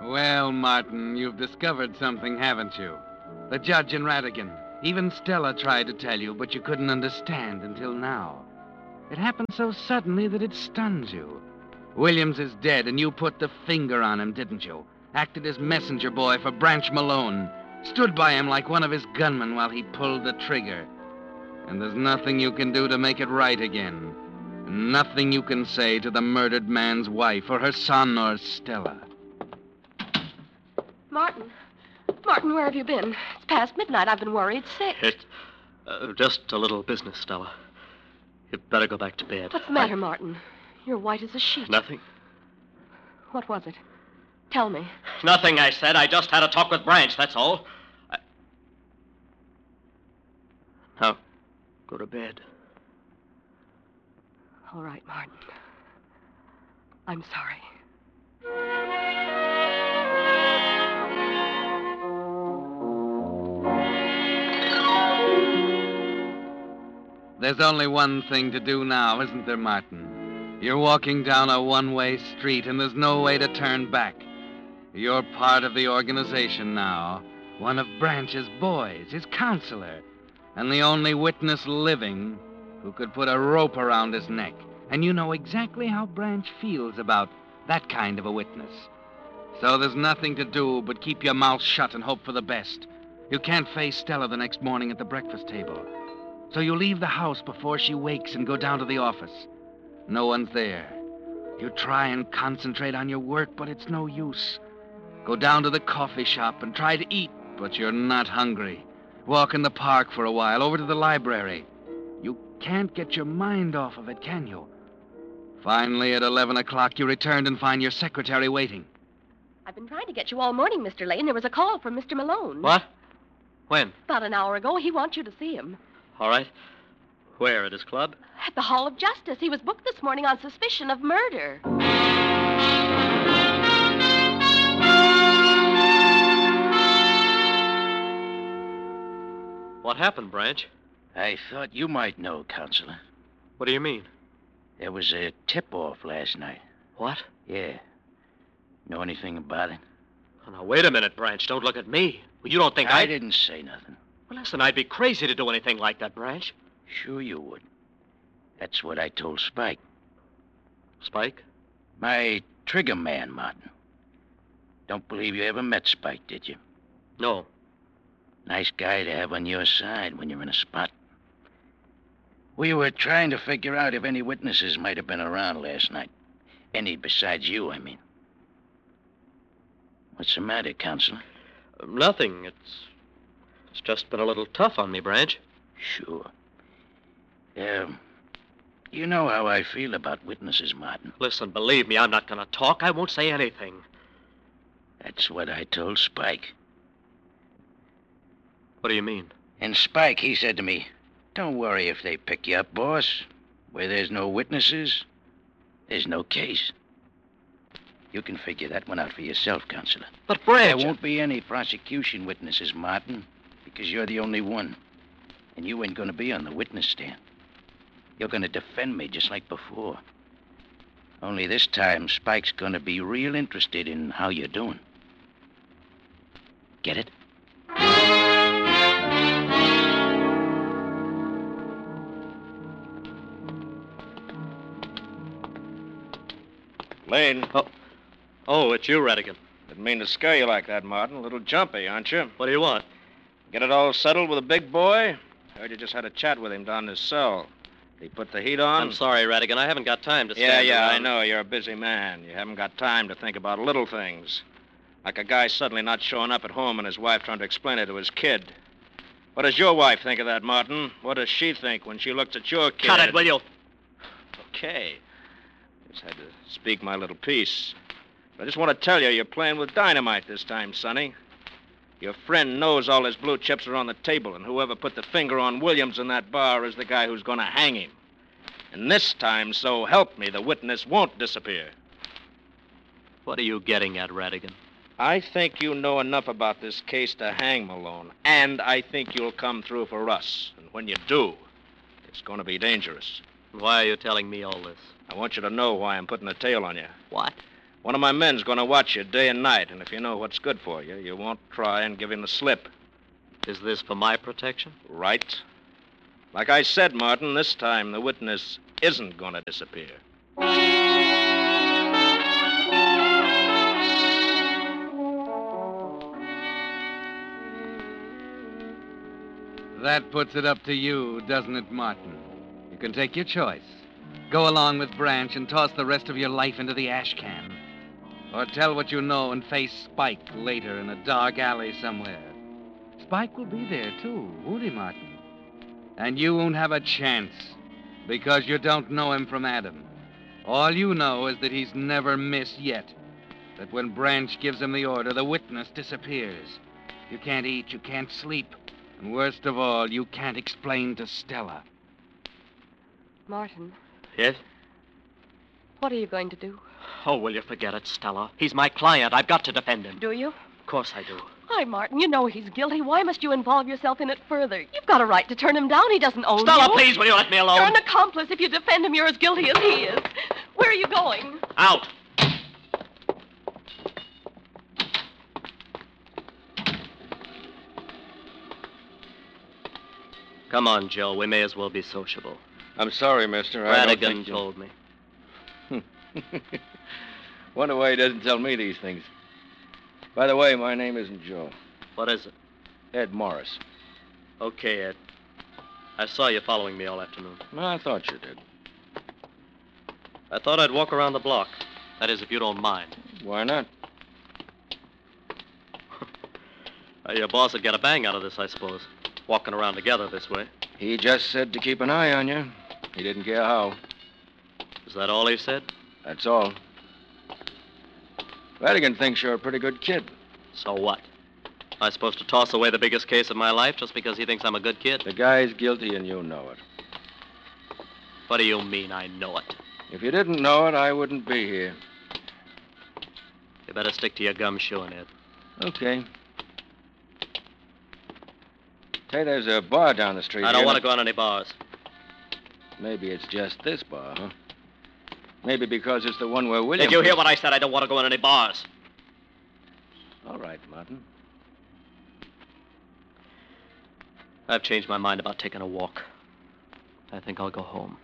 Well, Martin, you've discovered something, haven't you? The judge and Radigan. Even Stella tried to tell you, but you couldn't understand until now. It happened so suddenly that it stuns you. Williams is dead, and you put the finger on him, didn't you? Acted as messenger boy for Branch Malone. Stood by him like one of his gunmen while he pulled the trigger. And there's nothing you can do to make it right again. Nothing you can say to the murdered man's wife or her son or Stella. Martin. Martin, where have you been? It's past midnight. I've been worried sick. It's just a little business, Stella. You'd better go back to bed. What's the matter, Martin? You're white as a sheet. Nothing. What was it? Tell me. Nothing, I said. I just had a talk with Branch, that's all. Now, go to bed. All right, Martin. I'm sorry. There's only one thing to do now, isn't there, Martin? You're walking down a one-way street, and there's no way to turn back. You're part of the organization now. One of Branch's boys, his counselor, and the only witness living who could put a rope around his neck. And you know exactly how Branch feels about that kind of a witness. So there's nothing to do but keep your mouth shut and hope for the best. You can't face Stella the next morning at the breakfast table. So you leave the house before she wakes and go down to the office. No one's there. You try and concentrate on your work, but it's no use. Go down to the coffee shop and try to eat, but you're not hungry. Walk in the park for a while, over to the library. You can't get your mind off of it, can you? Finally, at 11 o'clock, you returned and find your secretary waiting. I've been trying to get you all morning, Mr. Lane. There was a call from Mr. Malone. What? When? About an hour ago. He wants you to see him. All right. Where, at his club? At the Hall of Justice. He was booked this morning on suspicion of murder. What happened, Branch? I thought you might know, Counselor. What do you mean? There was a tip-off last night. What? Yeah. Know anything about it? Oh, now, wait a minute, Branch. Don't look at me. Well, you don't think I didn't say nothing. Well, listen, I'd be crazy to do anything like that, Branch. Sure you would. That's what I told Spike. Spike? My trigger man, Martin. Don't believe you ever met Spike, did you? No. Nice guy to have on your side when you're in a spot. We were trying to figure out if any witnesses might have been around last night. Any besides you, I mean. What's the matter, Counselor? Nothing. It's just been a little tough on me, Branch. Sure. You know how I feel about witnesses, Martin. Listen, believe me, I'm not going to talk. I won't say anything. That's what I told Spike. What do you mean? And Spike, he said to me, don't worry if they pick you up, boss. Where there's no witnesses, there's no case. You can figure that one out for yourself, Counselor. But, Branch... There won't be any prosecution witnesses, Martin, because you're the only one. And you ain't going to be on the witness stand. You're going to defend me just like before. Only this time, Spike's going to be real interested in how you're doing. Get it? Lane. Oh, it's you, Radigan. Didn't mean to scare you like that, Martin. A little jumpy, aren't you? What do you want? Get it all settled with the big boy? Heard you just had a chat with him down in his cell. Did he put the heat on? I'm sorry, Radigan. I haven't got time to stand Yeah, I around. know. You're a busy man. You haven't got time to think about little things. Like a guy suddenly not showing up at home and his wife trying to explain it to his kid. What does your wife think of that, Martin? What does she think when she looks at your kid? Cut it, will you? Okay. Just had to speak my little piece. But I just want to tell you, you're playing with dynamite this time, Sonny. Your friend knows all his blue chips are on the table, and whoever put the finger on Williams in that bar is the guy who's going to hang him. And this time, so help me, the witness won't disappear. What are you getting at, Radigan? I think you know enough about this case to hang Malone, and I think you'll come through for us. And when you do, it's going to be dangerous. Why are you telling me all this? I want you to know why I'm putting a tail on you. What? One of my men's going to watch you day and night, and if you know what's good for you, you won't try and give him the slip. Is this for my protection? Right. Like I said, Martin, this time the witness isn't going to disappear. That puts it up to you, doesn't it, Martin? You can take your choice. Go along with Branch and toss the rest of your life into the ash can. Or tell what you know and face Spike later in a dark alley somewhere. Spike will be there, too, won't he, Martin? And you won't have a chance, because you don't know him from Adam. All you know is that he's never missed yet. That when Branch gives him the order, the witness disappears. You can't eat, you can't sleep. And worst of all, you can't explain to Stella. Martin, Yes? what are you going to do? Oh, will you forget it, Stella? He's my client. I've got to defend him. Do you? Of course I do. Why, Martin, you know he's guilty. Why must you involve yourself in it further? You've got a right to turn him down. He doesn't own Stella, you. please, will you let me alone? You're an accomplice. If you defend him, you're as guilty as he is. Where are you going? Out. Come on, Joe. We may as well be sociable. I'm sorry, mister. I don't Radigan think you- told me. Wonder why he doesn't tell me these things. By the way, my name isn't Joe. What is it? Ed Morris. Okay, Ed. I saw you following me all afternoon. Well, I thought you did. I thought I'd walk around the block. That is, if you don't mind. Why not? Your boss would get a bang out of this, I suppose. Walking around together this way. He just said to keep an eye on you. He didn't care how. Is that all he said? That's all. Radigan thinks you're a pretty good kid. So what? Am I supposed to toss away the biggest case of my life just because he thinks I'm a good kid? The guy's guilty and you know it. What do you mean I know it? If you didn't know it, I wouldn't be here. You better stick to your gumshoeing, Ed. Okay. Hey, there's a bar down the street. I don't here. want to go on any bars. Maybe it's just this bar, huh? Maybe because it's the one where William... Did you hear what I said? I don't want to go on any bars. All right, Martin. I've changed my mind about taking a walk. I think I'll go home.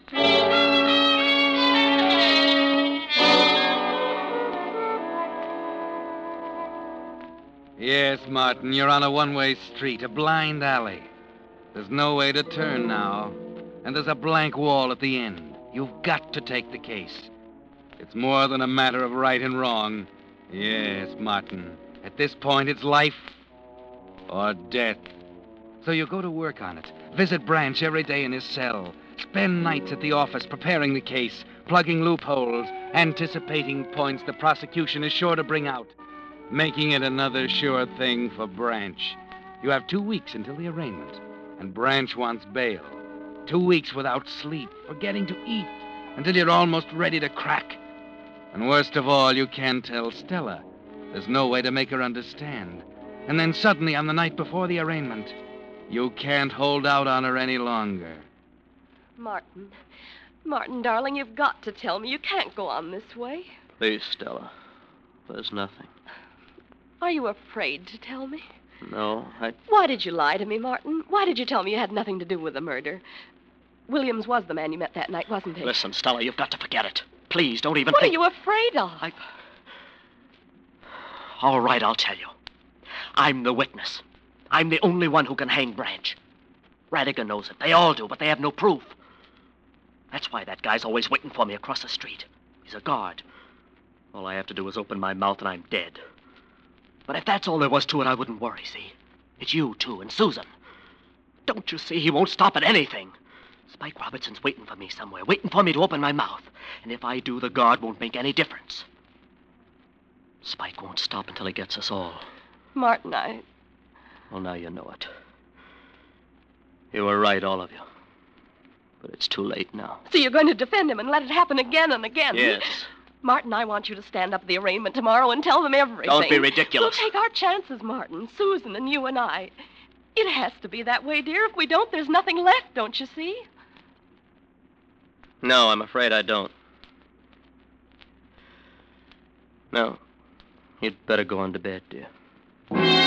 Yes, Martin, you're on a one-way street, a blind alley. There's no way to turn now, and there's a blank wall at the end. You've got to take the case. It's more than a matter of right and wrong. Yes, Martin. At this point, it's life or death. So you go to work on it. Visit Branch every day in his cell. Spend nights at the office preparing the case, plugging loopholes, anticipating points the prosecution is sure to bring out, making it another sure thing for Branch. You have 2 weeks until the arraignment, and Branch wants bail. 2 weeks without sleep, forgetting to eat, until you're almost ready to crack. And worst of all, you can't tell Stella. There's no way to make her understand. And then suddenly, on the night before the arraignment, you can't hold out on her any longer. Martin. Martin, darling, you've got to tell me. You can't go on this way. Please, Stella. There's nothing. Are you afraid to tell me? No, Why did you lie to me, Martin? Why did you tell me you had nothing to do with the murder? Williams was the man you met that night, wasn't he? Listen, Stella, you've got to forget it. Please, don't even What think... are you afraid of? All right, I'll tell you. I'm the witness. I'm the only one who can hang Branch. Radigan knows it. They all do, but they have no proof. That's why that guy's always waiting for me across the street. He's a guard. All I have to do is open my mouth and I'm dead. But if that's all there was to it, I wouldn't worry, see? It's you, too, and Susan. Don't you see? He won't stop at anything. Spike Robertson's waiting for me somewhere, waiting for me to open my mouth. And if I do, the guard won't make any difference. Spike won't stop until he gets us all. Martin, Well, now you know it. You were right, all of you. But it's too late now. So you're going to defend him and let it happen again and again? Yes. Martin, I want you to stand up at the arraignment tomorrow and tell them everything. Don't be ridiculous. We'll take our chances, Martin. Susan and you and I. It has to be that way, dear. If we don't, there's nothing left, don't you see? No, I'm afraid I don't. No. You'd better go on to bed, dear.